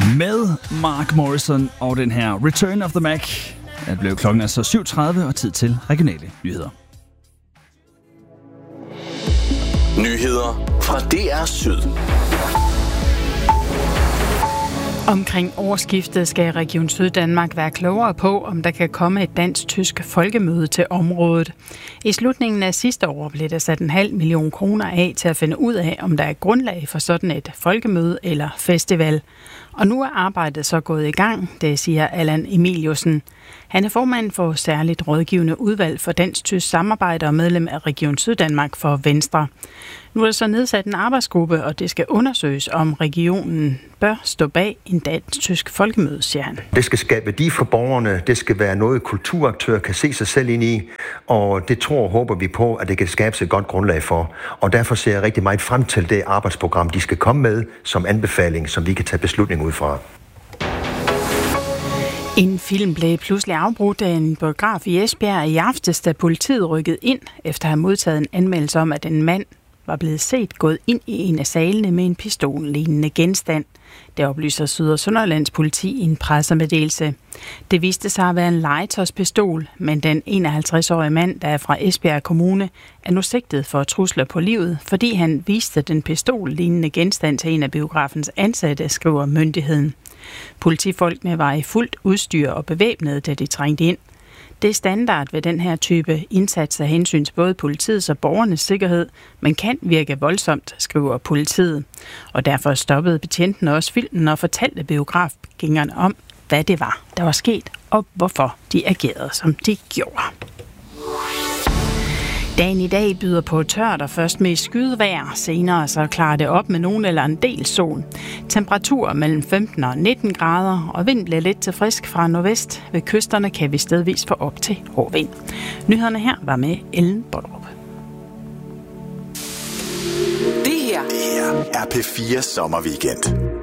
Med Mark Morrison og den her Return of the Mac. Det blev klokken altså 7:30 og tid til regionale nyheder. Nyheder fra DR Syd. Omkring årsskiftet skal Region Syddanmark være klogere på, om der kan komme et dansk-tysk folkemøde til området. I slutningen af sidste år blev der sat 500.000 kroner af til at finde ud af, om der er grundlag for sådan et folkemøde eller festival. Og nu er arbejdet så gået i gang, det siger Allan Emiliussen. Han er formand for særligt rådgivende udvalg for dansk-tysk samarbejde og medlem af Region Syddanmark for Venstre. Nu er der så nedsat en arbejdsgruppe, og det skal undersøges, om regionen bør stå bag en dansk-tysk folkemøde, siger han. Det skal skabe værdi for borgerne, det skal være noget, kulturaktører kan se sig selv ind i, og det tror og håber vi på, at det kan skabes et godt grundlag for. Og derfor ser jeg rigtig meget frem til det arbejdsprogram, de skal komme med som anbefaling, som vi kan tage beslutning ud fra. En film blev pludselig afbrudt af en biograf i Esbjerg i aftes, da politiet rykkede ind, efter at have modtaget en anmeldelse om, at en mand var blevet set gået ind i en af salene med en pistollignende genstand. Det oplyser Syd- og Sønderjyllands politi i en pressemeddelelse. Det viste sig at være en legetøjspistol, men den 51-årige mand, der er fra Esbjerg Kommune, er nu sigtet for trusler på livet, fordi han viste den pistollignende genstand til en af biografens ansatte, skriver myndigheden. Politifolkene var i fuldt udstyr og bevæbnede, da de trængte ind. Det er standard ved den her type indsats af hensyn til både politiets og borgernes sikkerhed, men kan virke voldsomt, skriver politiet. Og derfor stoppede betjenten også filmen og fortalte biografgængerne om, hvad det var, der var sket, og hvorfor de agerede, som de gjorde. Dagen i dag byder på tørt og først med skydevejr. Senere så klarer det op med nogen eller en del sol. Temperaturer mellem 15 og 19 grader, og vind bliver lidt til frisk fra nordvest. Ved kysterne kan vi stedvis få op til hård vind. Nyhederne her var med Ellen Bollerup. Det her er P4 Sommerweekend.